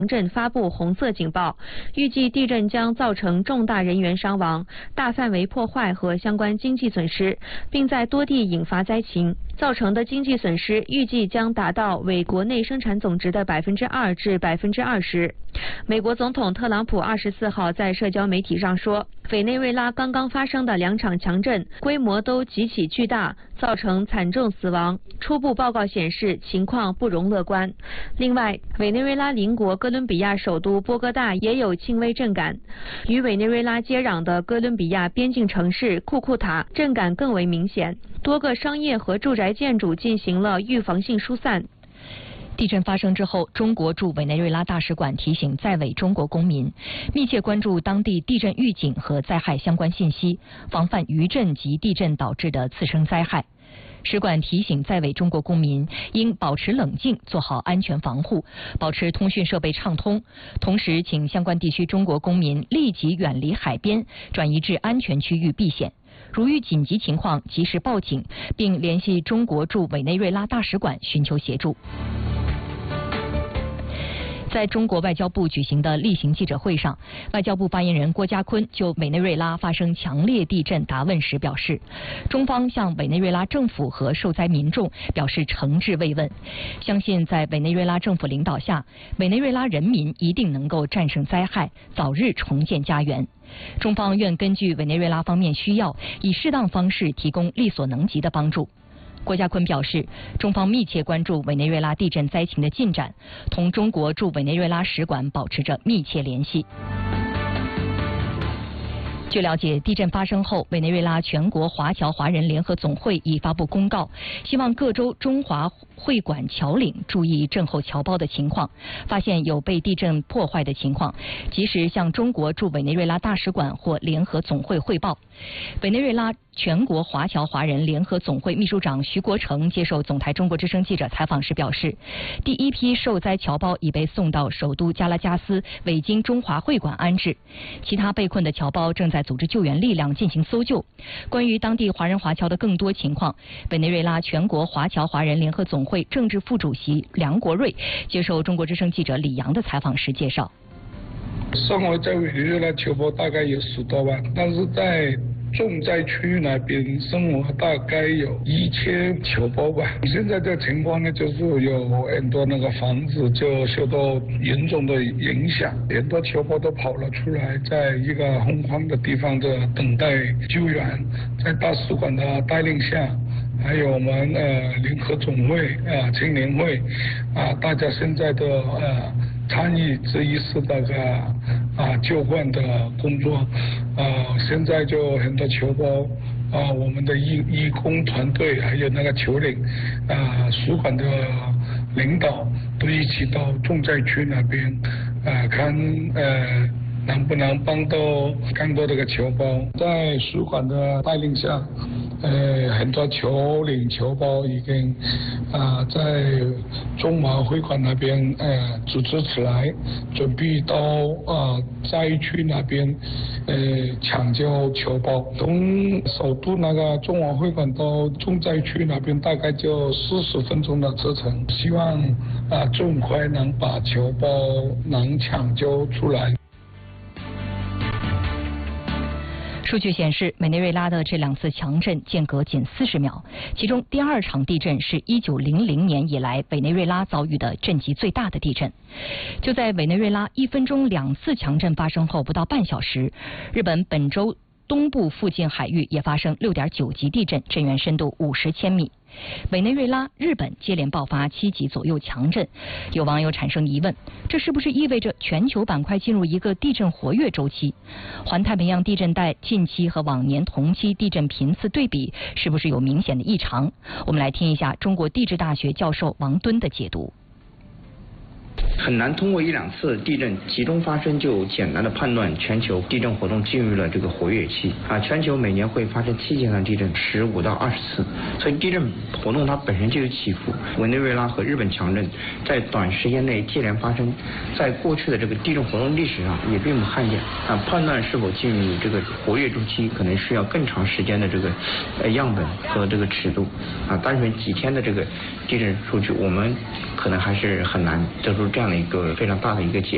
镇发布红色警报，预计地震将造成重大人员伤亡、大范围破坏和相关经济损失，并在多地引发灾情。造成的经济损失预计将达到为国内生产总值的2%至20%。美国总统特朗普24号在社交媒体上说，委内瑞拉刚刚发生的2场强震规模都极其巨大，造成惨重死亡。初步报告显示，情况不容乐观。另外，委内瑞拉邻国哥伦比亚首都波哥大也有轻微震感，与委内瑞拉接壤的哥伦比亚边境城市库库塔震感更为明显，多个商业和住宅建筑进行了预防性疏散。 地震发生之后，中国驻委内瑞拉大使馆提醒在委中国公民，密切关注当地地震预警和灾害相关信息，防范余震及地震导致的次生灾害。使馆提醒在委中国公民应保持冷静，做好安全防护，保持通讯设备畅通。同时，请相关地区中国公民立即远离海边，转移至安全区域避险。如遇紧急情况，及时报警，并联系中国驻委内瑞拉大使馆寻求协助。在中国外交部举行的例行记者会上，外交部发言人郭家坤就委内瑞拉发生强烈地震答问时表示，中方向委内瑞拉政府和受灾民众表示诚挚慰问，相信在委内瑞拉政府领导下，委内瑞拉人民一定能够战胜灾害，早日重建家园。中方愿根据委内瑞拉方面需要，以适当方式提供力所能及的帮助。郭家坤表示，中方密切关注委内瑞拉地震灾情的进展，同中国驻委内瑞拉使馆保持着密切联系。据了解，地震发生后，委内瑞拉全国华侨华人联合总会已发布公告，希望各州中华会馆侨领注意震后侨胞的情况，发现有被地震破坏的情况，及时向中国驻委内瑞拉大使馆或联合总会汇报。委内瑞拉全国华侨华人联合总会秘书长徐国成接受总台中国之声记者采访时表示，第一批受灾侨胞已被送到首都加拉加斯委经中华会馆安置，其他被困的侨胞正在组织救援力量进行搜救。关于当地华人华侨的更多情况，委内瑞拉全国华侨华人联合总会政治副主席梁国瑞接受中国之声记者李阳的采访时介绍， 生活在委内瑞拉侨胞大概有10多万，但是在重灾区那边生活大概有1000侨胞吧。现在的情况呢，就是有很多那个房子就受到严重的影响，很多侨胞都跑了出来，在一个空旷的地方的等待救援。在大使馆的带领下，还有我们联合总会青年会大家现在的参与这一次那个救援的工作。现在就很多侨胞我们的义工团队还有那个侨领使馆的领导都一起到重灾区那边看能不能帮到更多的侨胞。在使馆的带领下，很多侨领侨胞已经在中华会馆那边组织起来，准备到灾区那边抢救侨胞。从首都那个中华会馆到重灾区那边大概就40分钟的车程，希望尽快能把侨胞能抢救出来。 数据显示，委内瑞拉的这2次强震间隔仅40秒，其中第2场地震是1900年以来委内瑞拉遭遇的震级最大的地震。就在委内瑞拉1分钟2次强震发生后不到半小时，日本本州东部附近海域也发生6.9级地震，震源深度50千米。委内瑞拉、日本接连爆发7级左右强震，有网友产生疑问，这是不是意味着全球板块进入一个地震活跃周期？环太平洋地震带近期和往年同期地震频次对比，是不是有明显的异常？我们来听一下中国地质大学教授王敦的解读。 很难通过1、2次地震集中发生就简单的判断全球地震活动进入了这个活跃期全球每年会发生7级以上地震15到20次，所以地震活动它本身就有起伏。委内瑞拉和日本强震在短时间内接连发生，在过去的这个地震活动历史上也并不罕见判断是否进入这个活跃周期，可能需要更长时间的这个样本和这个尺度单纯几天的这个地震数据，我们可能还是很难得出这样的一个非常大的一个结